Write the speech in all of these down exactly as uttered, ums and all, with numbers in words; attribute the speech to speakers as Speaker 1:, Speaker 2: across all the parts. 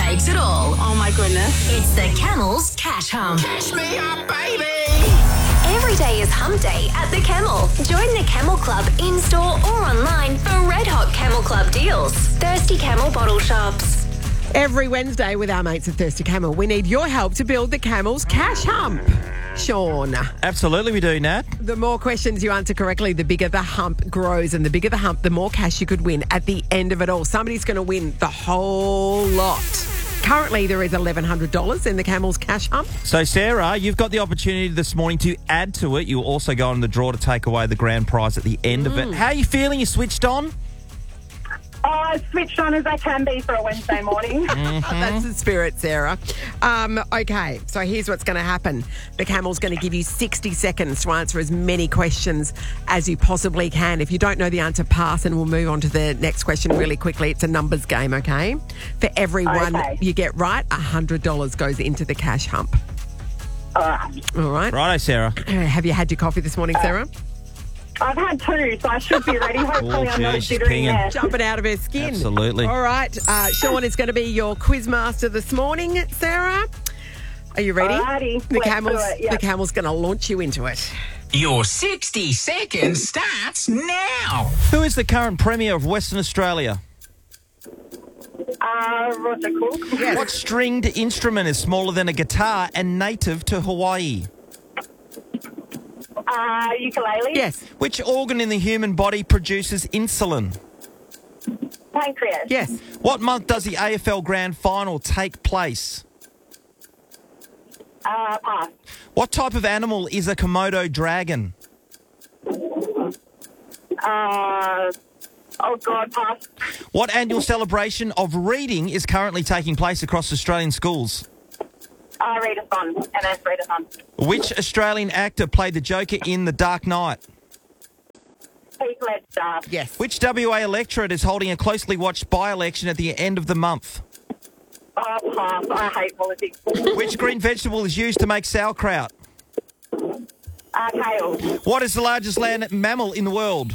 Speaker 1: takes it all.
Speaker 2: Oh, my goodness.
Speaker 1: It's the Camel's Cash Hump.
Speaker 3: Cash me up, baby!
Speaker 1: Every day is Hump Day at the Camel. Join the Camel Club in-store or online for red-hot Camel Club deals. Thirsty Camel bottle shops.
Speaker 4: Every Wednesday with our mates at Thirsty Camel, we need your help to build the Camel's Cash Hump. Sean.
Speaker 5: Absolutely we do, Nat.
Speaker 4: The more questions you answer correctly, the bigger the hump grows. And the bigger the hump, the more cash you could win at the end of it all. Somebody's going to win the whole lot. Currently, there is eleven hundred dollars in the Camel's Cash Hump.
Speaker 5: So, Sarah, you've got the opportunity this morning to add to it. You'll also go in the draw to take away the grand prize at the end mm. of it. How are you feeling? You switched on?
Speaker 2: Oh, as switched on as I can be for a Wednesday morning.
Speaker 4: Mm-hmm. That's the spirit, Sarah. Um, okay, so here's what's going to happen. The Camel's going to give you sixty seconds to answer as many questions as you possibly can. If you don't know the answer, pass, and we'll move on to the next question really quickly. It's a numbers game, okay? For every one
Speaker 2: Okay.
Speaker 4: you get right, one hundred dollars goes into the Cash Hump.
Speaker 2: All right.
Speaker 4: All right?
Speaker 5: Righto, Sarah.
Speaker 4: Have you had your coffee this morning, Sarah?
Speaker 2: I've had two, so I should be ready. Hopefully
Speaker 5: Oh,
Speaker 2: I'm not
Speaker 5: geez, she's
Speaker 2: jittering
Speaker 5: pinging.
Speaker 2: there.
Speaker 4: Jumping out of her skin.
Speaker 5: Absolutely.
Speaker 4: All right. Uh, Sean is going to be your quiz master this morning, Sarah. Are you ready?
Speaker 2: Alrighty,
Speaker 4: The
Speaker 2: let's
Speaker 4: Camel's,
Speaker 2: do it, yeah.
Speaker 4: the Camel's going to launch you into it.
Speaker 3: Your sixty seconds starts now.
Speaker 5: Who is the current Premier of Western Australia?
Speaker 2: Uh, Roger Cook.
Speaker 5: What stringed instrument is smaller than a guitar and native to Hawaii?
Speaker 2: Uh, ukulele.
Speaker 4: Yes.
Speaker 5: Which organ in the human body produces insulin?
Speaker 2: Pancreas.
Speaker 4: Yes.
Speaker 5: What month does the A F L Grand Final take place?
Speaker 2: Uh, pass.
Speaker 5: What type of animal is a Komodo dragon?
Speaker 2: Uh, oh, God, pass.
Speaker 5: What annual celebration of reading is currently taking place across Australian schools?
Speaker 2: Uh, readathon. And that's readathon.
Speaker 5: Which Australian actor played the Joker in The Dark Knight?
Speaker 2: Heath Ledger.
Speaker 4: Yes.
Speaker 5: Which W A electorate is holding a closely watched by-election at the end of the month?
Speaker 2: Oh, pass. I hate politics.
Speaker 5: Which green vegetable is used to make sauerkraut?
Speaker 2: Uh, kale.
Speaker 5: What is the largest land mammal in the world?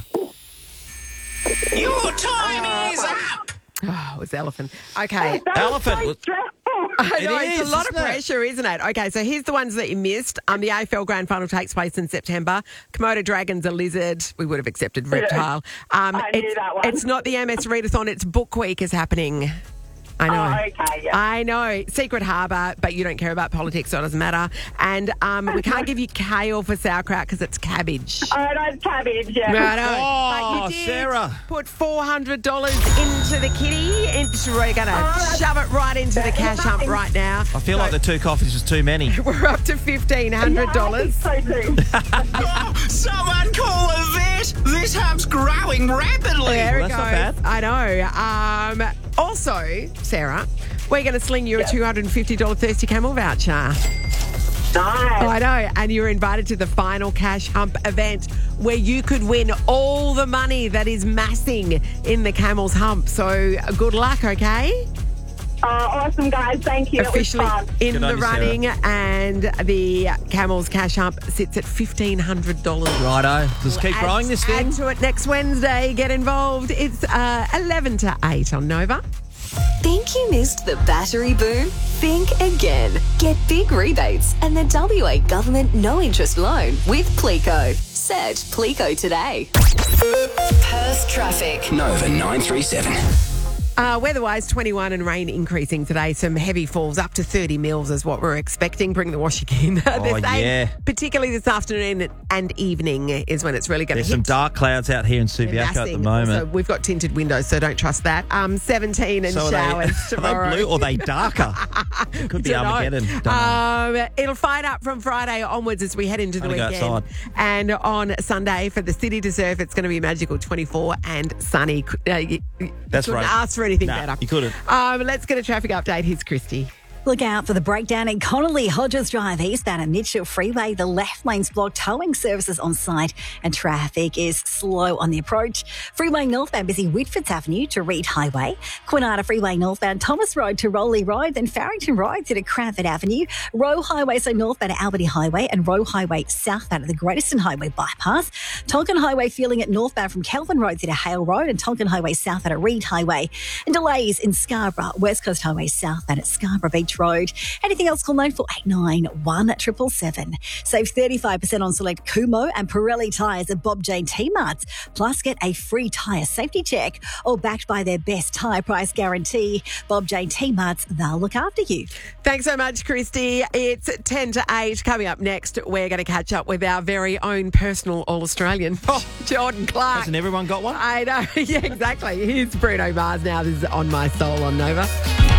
Speaker 3: Your time is up.
Speaker 4: Oh, it was elephant. Okay.
Speaker 2: That
Speaker 5: Elephant.
Speaker 2: was so stressful.
Speaker 4: I
Speaker 5: It
Speaker 4: know, it's
Speaker 5: is,
Speaker 4: a lot of
Speaker 5: isn't it?
Speaker 4: pressure, isn't it? Okay, so here's the ones that you missed. Um, the A F L Grand Final takes place in September. Komodo dragon's a lizard. We would have accepted reptile. Um,
Speaker 2: I knew
Speaker 4: it's,
Speaker 2: that one.
Speaker 4: It's not the M S Readathon. It's Book Week is happening. I know.
Speaker 2: Oh, okay, yeah.
Speaker 4: I know. Secret Harbour, but you don't care about politics, so it doesn't matter. And um, we can't give you kale for sauerkraut because it's cabbage.
Speaker 2: Oh, that's cabbage, yeah.
Speaker 4: I know.
Speaker 5: Oh,
Speaker 4: But you did
Speaker 5: Sarah.
Speaker 4: put four hundred dollars into the kitty. Into, we're going to
Speaker 2: Oh,
Speaker 4: shove it right into the cash hump right now.
Speaker 5: I feel like the two coffees was too many.
Speaker 4: We're up to fifteen hundred dollars.
Speaker 2: Yeah, I think so too.
Speaker 3: Oh, someone call a vet. This hub's growing rapidly.
Speaker 4: There
Speaker 5: Well,
Speaker 4: it goes.
Speaker 5: that's not
Speaker 4: I know. Um, also, Sarah, we're going to sling you a two hundred fifty dollars Thirsty Camel voucher.
Speaker 2: Nice.
Speaker 4: I know. And you're invited to the final Cash Hump event where you could win all the money that is massing in the Camel's Hump. So good luck, okay?
Speaker 2: Oh, awesome, guys. Thank you.
Speaker 4: Officially
Speaker 2: It was fun.
Speaker 4: in
Speaker 5: Good
Speaker 4: the
Speaker 5: on you, Sarah.
Speaker 4: running, and the Camel's Cash Hump sits at fifteen hundred dollars.
Speaker 5: Righto. Just keep
Speaker 4: Add-
Speaker 5: growing this thing.
Speaker 4: Add to it next Wednesday. Get involved. It's uh, eleven to eight on Nova.
Speaker 1: Think you missed the battery boom? Think again. Get big rebates and the W A government no interest loan with Plico. Search Plico today. Perth traffic.
Speaker 3: Nova nine three seven.
Speaker 4: Uh, weather-wise, twenty-one and rain increasing today. Some heavy falls, up to thirty mils is what we're expecting. Bring the washing in. The
Speaker 5: Oh,
Speaker 4: same-
Speaker 5: yeah.
Speaker 4: Particularly this afternoon and evening is when it's really going to
Speaker 5: There's
Speaker 4: hit.
Speaker 5: some dark clouds out here in
Speaker 4: They're
Speaker 5: Subiaco at the
Speaker 4: massing.
Speaker 5: moment.
Speaker 4: So we've got tinted windows, so don't trust that. Um, seventeen and
Speaker 5: So are
Speaker 4: showers
Speaker 5: they,
Speaker 4: tomorrow.
Speaker 5: Are they blue or are they darker? It could be
Speaker 4: Don't know.
Speaker 5: Armageddon. Don't know.
Speaker 4: Um, it'll fire up from Friday onwards as we head into the
Speaker 5: Only go
Speaker 4: weekend.
Speaker 5: outside.
Speaker 4: And on Sunday for the city to surf, it's going to be magical, twenty-four and sunny. Uh, you, you
Speaker 5: That's
Speaker 4: couldn't
Speaker 5: right.
Speaker 4: ask for anything
Speaker 5: Nah,
Speaker 4: better.
Speaker 5: you couldn't.
Speaker 4: Um, let's get a traffic update. Here's Christy.
Speaker 6: Look out for the breakdown in Connolly Hodges Drive eastbound at Mitchell Freeway. The left lane's blocked, towing services on site and traffic is slow on the approach. Freeway northbound busy Whitfords Avenue to Reed Highway. Quinata Freeway northbound Thomas Road to Rowley Road, then Farrington Road to Cranford Avenue. Rowe Highway, so northbound at Albany Highway, and Rowe Highway southbound at the Great Eastern Highway bypass. Tonkin Highway feeling it northbound from Kelvin Road to Hale Road, and Tonkin Highway southbound at Reed Highway. And delays in Scarborough, West Coast Highway southbound at Scarborough Beach Road. Anything else, call nine four eight nine, one seven seven seven. Save thirty-five percent on select Kumo and Pirelli tyres at Bob Jane T-Marts. Plus, get a free tyre safety check, all backed by their best tyre price guarantee. Bob Jane T-Marts, they'll look after you.
Speaker 4: Thanks so much, Christy. It's ten to eight. Coming up next, we're going to catch up with our very own personal All-Australian, oh, Jordan Clark.
Speaker 5: Hasn't everyone got one?
Speaker 4: I know. Yeah, exactly. Here's Bruno Mars now. This is On My Soul on Nova.